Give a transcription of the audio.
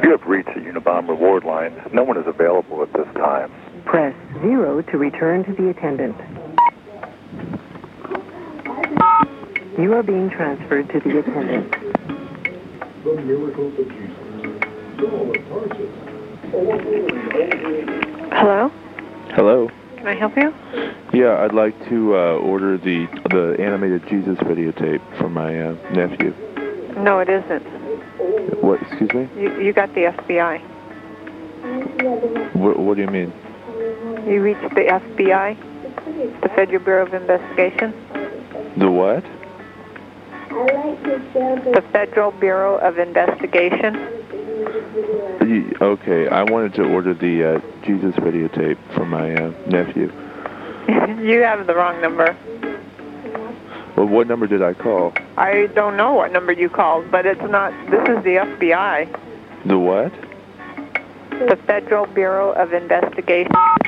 You have reached the Unabomber reward line. No one is available at this time. Press 0 to return to the attendant. You are being transferred to the attendant. The miracles of Jesus. Saul of Tarsus. Hello? Hello. Can I help you? Yeah, I'd like to order the animated Jesus videotape for my nephew. No, it isn't. What? Excuse me? You got the FBI. What do you mean? You reached the FBI, the Federal Bureau of Investigation. The what? The Federal Bureau of Investigation. Okay, I wanted to order the Jesus videotape for my nephew. You have the wrong number. Well, what number did I call? I don't know what number you called, but it's not. This is the FBI. The what? The Federal Bureau of Investigation.